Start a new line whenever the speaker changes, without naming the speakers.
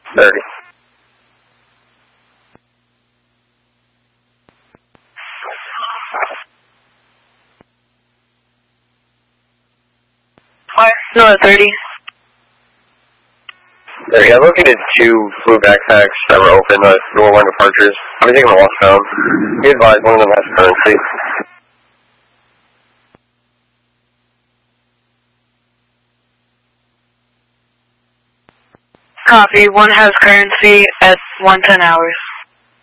30.
Fire. No, 30.
I located 2 blue backpacks that were open, door 1 departures. I'm taking a walk down. Be advised, one of them has currency.
Copy. One has currency at 110 hours.